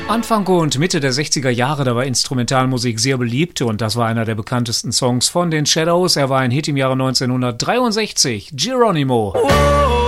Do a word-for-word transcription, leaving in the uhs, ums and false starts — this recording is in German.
Anfang und Mitte der sechziger Jahre, da war Instrumentalmusik sehr beliebt und das war einer der bekanntesten Songs von den Shadows. Er war ein Hit im Jahre neunzehnhundertdreiundsechzig, Geronimo.